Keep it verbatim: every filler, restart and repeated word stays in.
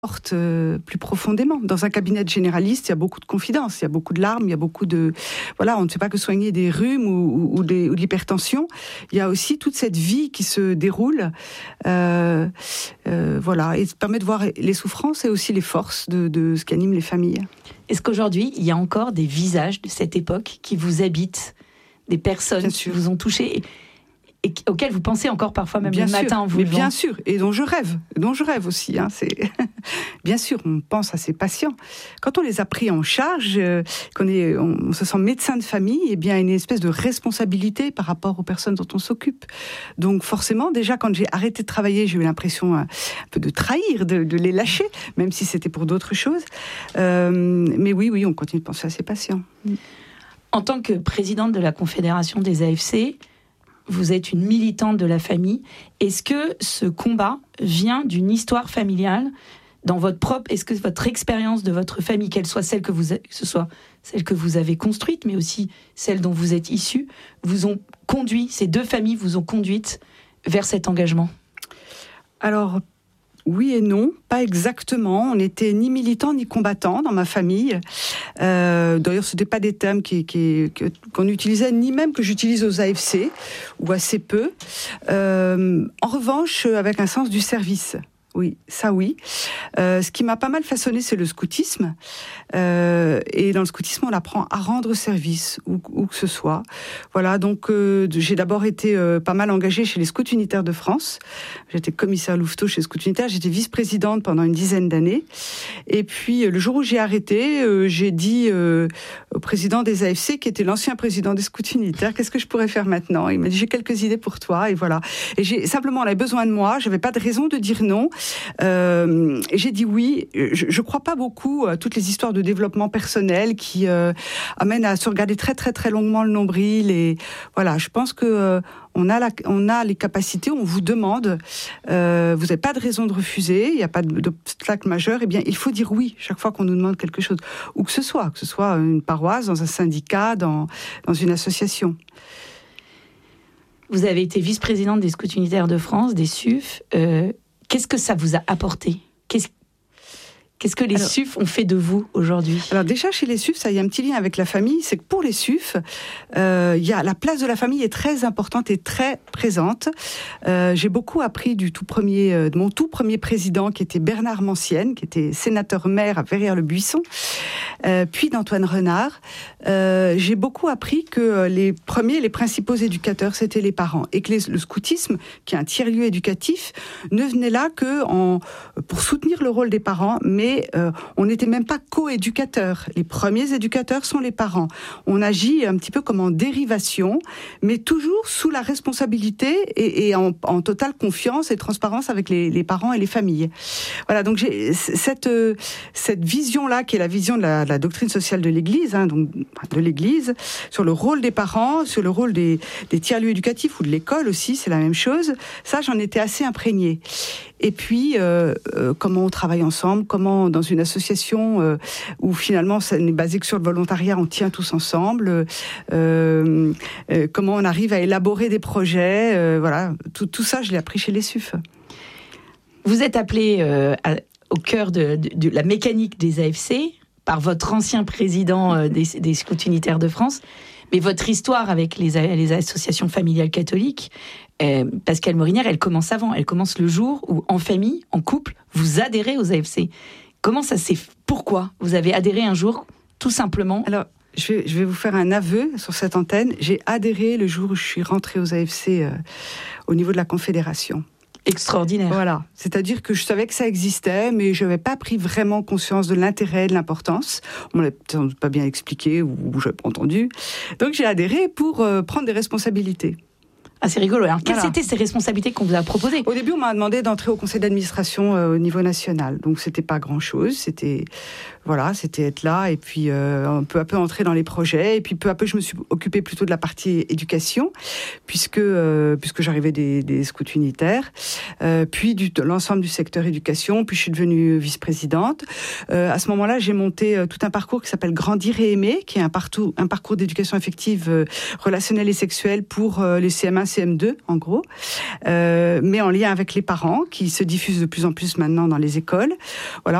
porte euh, plus profondément. Dans un cabinet de généraliste, il y a beaucoup de confidences, il y a beaucoup de larmes, il y a beaucoup de... Voilà, on ne fait pas que soigner des rhumes ou, ou, ou, des, ou de l'hypertension. Il y a aussi toute cette vie qui se déroule. Euh, euh, voilà, et ça permet de voir les souffrances et aussi les forces de, de ce qui anime les familles. Est-ce qu'aujourd'hui, il y a encore des visages de cette époque qui vous habitent, des personnes qui vous ont touché et, et auxquelles vous pensez encore parfois même bien le sûr, matin en vous mais levant. Bien sûr, et dont je rêve, dont je rêve aussi. Hein, c'est bien sûr, on pense à ces patients. Quand on les a pris en charge, euh, qu'on est, on, on se sent médecin de famille, eh bien, il y a une espèce de responsabilité par rapport aux personnes dont on s'occupe. Donc forcément, déjà quand j'ai arrêté de travailler, j'ai eu l'impression un, un peu de trahir, de, de les lâcher, même si c'était pour d'autres choses. Euh, mais oui, oui, on continue de penser à ces patients. En tant que présidente de la Confédération des A F C, vous êtes une militante de la famille. Est-ce que ce combat vient d'une histoire familiale dans votre propre... Est-ce que votre expérience de votre famille, qu'elle soit celle que vous, que ce soit celle que vous avez construite, mais aussi celle dont vous êtes issue, vous ont conduit, ces deux familles vous ont conduite vers cet engagement? Alors, oui et non, pas exactement. On n'était ni militants ni combattants dans ma famille. Euh, d'ailleurs, ce n'étaient pas des termes qui, qui, que, qu'on utilisait, ni même que j'utilise aux A F C, ou assez peu. Euh, en revanche, avec un sens du service. Oui, ça oui. Euh, ce qui m'a pas mal façonné, c'est le scoutisme. Euh, et dans le scoutisme, on apprend à rendre service, où, où que ce soit. Voilà, donc euh, j'ai d'abord été euh, pas mal engagée chez les Scouts Unitaires de France. J'étais commissaire Louveteau chez les Scouts Unitaires. J'étais vice-présidente pendant une dizaine d'années. Et puis, le jour où j'ai arrêté, euh, j'ai dit euh, au président des A F C, qui était l'ancien président des Scouts Unitaires, qu'est-ce que je pourrais faire maintenant? Il m'a dit, j'ai quelques idées pour toi, et voilà. Et j'ai simplement, on avait besoin de moi. J'avais pas de raison de dire non. Euh, et j'ai dit oui. Je, je crois pas beaucoup à toutes les histoires de développement personnel qui euh, amènent à se regarder très très très longuement le nombril. Et voilà, je pense que euh, on a la, on a les capacités. On vous demande, euh, vous n'avez pas de raison de refuser. Il n'y a pas d'obstacle majeur. Eh bien, il faut dire oui chaque fois qu'on nous demande quelque chose, où que ce soit, que ce soit une paroisse, dans un syndicat, dans dans une association. Vous avez été vice-présidente des Scouts Unitaires de France, des S U F. Euh, Qu'est-ce que ça vous a apporté? Qu'est-ce, qu'est-ce que les alors, S U F ont fait de vous aujourd'hui? Alors déjà, chez les S U F, ça y a un petit lien avec la famille. C'est que pour les S U F, euh, y a, la place de la famille est très importante et très présente. Euh, j'ai beaucoup appris du tout premier, euh, de mon tout premier président, qui était Bernard Mancienne, qui était sénateur-maire à Verrières-le-Buisson, euh, puis d'Antoine Renard. Euh, j'ai beaucoup appris que les premiers, les principaux éducateurs, c'était les parents. Et que les, le scoutisme, qui est un tiers-lieu éducatif, ne venait là que en, pour soutenir le rôle des parents, mais euh, on n'était même pas co-éducateurs. Les premiers éducateurs sont les parents. On agit un petit peu comme en dérivation, mais toujours sous la responsabilité et, et en, en totale confiance et transparence avec les, les parents et les familles. Voilà, donc j'ai cette, cette vision-là, qui est la vision de la, de la doctrine sociale de l'Église, hein, donc de l'Église, sur le rôle des parents, sur le rôle des, des tiers-lieux éducatifs ou de l'école aussi, c'est la même chose. Ça, j'en étais assez imprégnée. Et puis, euh, euh, comment on travaille ensemble, comment dans une association euh, où finalement ça n'est basé que sur le volontariat, on tient tous ensemble, euh, euh, comment on arrive à élaborer des projets, euh, voilà, tout, tout ça, je l'ai appris chez les S U F. Vous êtes appelé euh, à, au cœur de, de, de la mécanique des A F C par votre ancien président euh, des, des Scouts Unitaires de France, mais votre histoire avec les, les associations familiales catholiques, euh, Pascale Morinière, elle commence avant. Elle commence le jour où, en famille, en couple, vous adhérez aux A F C. Comment ça s'est fait? Pourquoi vous avez adhéré un jour, tout simplement? Alors, je vais, je vais vous faire un aveu sur cette antenne. J'ai adhéré le jour où je suis rentrée aux A F C euh, au niveau de la Confédération. Extraordinaire. Voilà, c'est-à-dire que je savais que ça existait, mais je n'avais pas pris vraiment conscience de l'intérêt, de l'importance. On ne me l'a pas bien expliqué, ou, ou je n'avais pas entendu. Donc j'ai adhéré pour euh, prendre des responsabilités. Ah, c'est rigolo. Alors, quelles voilà. étaient ces responsabilités qu'on vous a proposées? Au début, on m'a demandé d'entrer au conseil d'administration euh, au niveau national. Donc, c'était pas grand-chose. C'était, voilà, c'était être là et puis euh, peu à peu entrer dans les projets. Et puis, peu à peu, je me suis occupée plutôt de la partie éducation, puisque euh, puisque j'arrivais des, des scouts unitaires. Euh, puis, du, de l'ensemble du secteur éducation. Puis, je suis devenue vice-présidente. Euh, à ce moment-là, j'ai monté euh, tout un parcours qui s'appelle Grandir et aimer, qui est un parcours, un parcours d'éducation affective, euh, relationnelle et sexuelle pour euh, les C M un, C M deux en gros, euh, mais en lien avec les parents, qui se diffuse de plus en plus maintenant dans les écoles. Voilà.